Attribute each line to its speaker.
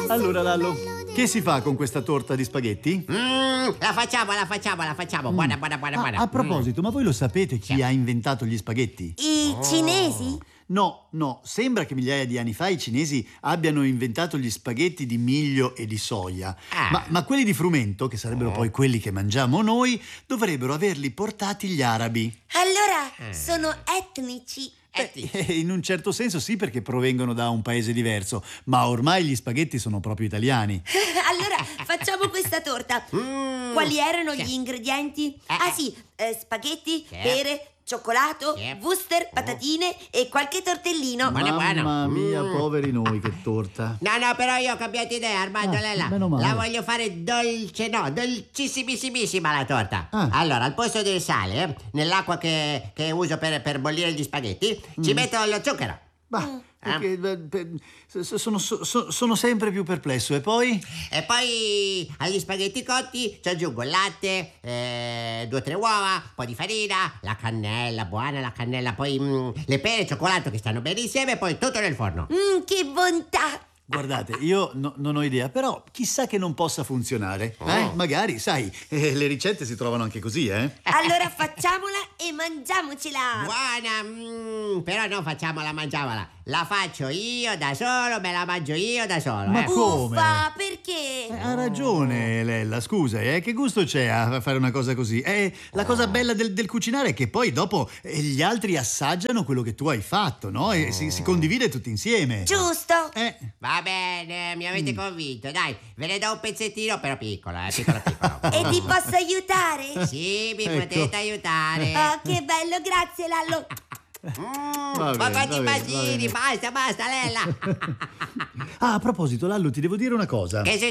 Speaker 1: Allora, Lallo, che si fa con questa torta di spaghetti?
Speaker 2: La facciamo. Buona.
Speaker 1: A proposito, ma voi lo sapete chi ha inventato gli spaghetti?
Speaker 3: I cinesi?
Speaker 1: No, sembra che migliaia di anni fa i cinesi abbiano inventato gli spaghetti di miglio e di soia. Ma quelli di frumento, che sarebbero poi quelli che mangiamo noi, dovrebbero averli portati gli arabi.
Speaker 3: Allora sono etnici.
Speaker 1: In un certo senso sì, perché provengono da un paese diverso, ma ormai gli spaghetti sono proprio italiani.
Speaker 3: Allora facciamo questa torta. Quali erano gli ingredienti? Spaghetti, pere, cioccolato, wuster, patatine e qualche tortellino.
Speaker 1: Mamma mia, poveri noi, che torta.
Speaker 2: No, però io ho cambiato idea, Armando, Lella.
Speaker 1: Meno male.
Speaker 2: La voglio fare dolcissimissima la torta. Allora, al posto del sale, nell'acqua che uso per bollire gli spaghetti, ci metto lo zucchero.
Speaker 1: Sono sempre più perplesso. E poi?
Speaker 2: E poi agli spaghetti cotti ci aggiungo il latte, 2 o 3 uova, un po' di farina, la cannella, buona la cannella, poi le pere e il cioccolato che stanno bene insieme, e poi tutto nel forno.
Speaker 3: Che bontà!
Speaker 1: Guardate, io non ho idea, però chissà che non possa funzionare. Magari, sai, le ricette si trovano anche così,
Speaker 3: Allora facciamola e mangiamocela.
Speaker 2: Buona, però non mangiamola. La faccio io da solo, me la mangio io da solo.
Speaker 1: Ma come?
Speaker 3: Uffa, perché?
Speaker 1: Ha ragione, Lella, scusa, che gusto c'è a fare una cosa così? La cosa bella del cucinare è che poi dopo gli altri assaggiano quello che tu hai fatto, no? E si condivide tutti insieme.
Speaker 3: Giusto.
Speaker 2: Va bene, mi avete convinto, dai, ve ne do un pezzettino, però piccolo, piccolo.
Speaker 3: E ti posso aiutare?
Speaker 2: Sì, mi potete aiutare.
Speaker 3: Oh, che bello, grazie Lallo.
Speaker 2: Ma quanti bacini, basta, Lella.
Speaker 1: A proposito, Lallo, ti devo dire una cosa.
Speaker 2: Che